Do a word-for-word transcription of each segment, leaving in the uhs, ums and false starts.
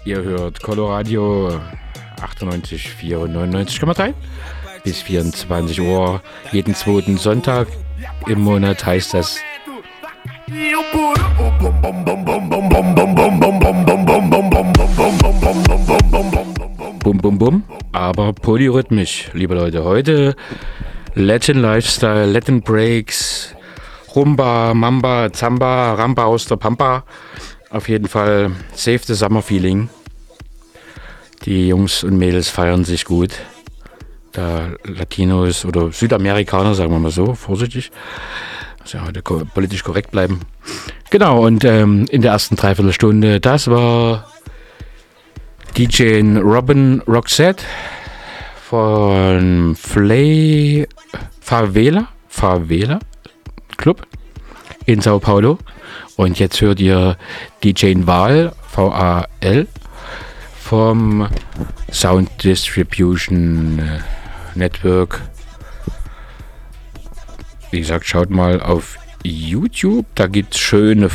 Ihr hört Coloradio achtundneunzig Komma vier und neunundneunzig Komma drei bis vierundzwanzig Uhr. Jeden zweiten Sonntag im Monat heißt das. Bum bum bum, aber polyrhythmisch, liebe Leute. Heute Latin Lifestyle, Latin Breaks, Rumba, Mamba, Zamba, Ramba aus der Pampa. Auf jeden Fall Save the Summer Feeling. Die Jungs und Mädels feiern sich gut. Da Latinos oder Südamerikaner, sagen wir mal so, vorsichtig. Muss ja heute politisch korrekt bleiben. Genau, und ähm, in der ersten Dreiviertelstunde, das war D J Robin Roxette von Flay Favela, Favela Club in Sao Paulo. Und jetzt hört ihr D J Val, V A L, vom Sound Distribution Network. Wie gesagt, schaut mal auf YouTube, da gibt es schöne,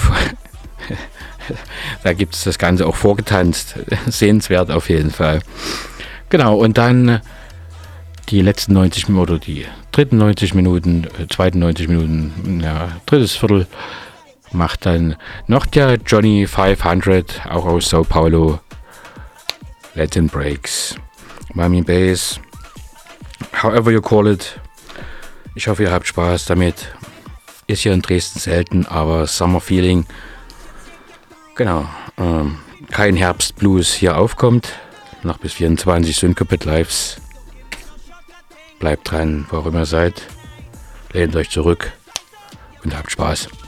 da gibt es das Ganze auch vorgetanzt. Sehenswert auf jeden Fall. Genau, und dann die letzten neunzig Minuten, oder die dritten neunzig Minuten, äh, zweiten neunzig Minuten, ja, drittes Viertel, macht dann noch der Johnny fünfhundert, auch aus Sao Paulo. Latin Breaks, Mami Bass, however you call it. Ich hoffe, ihr habt Spaß damit. Ist hier in Dresden selten, aber Summer Feeling. Genau, ähm, kein Herbstblues hier aufkommt. Noch bis vierundzwanzig Syncopate Lives. Bleibt dran, wo auch immer ihr seid. Lehnt euch zurück und habt Spaß.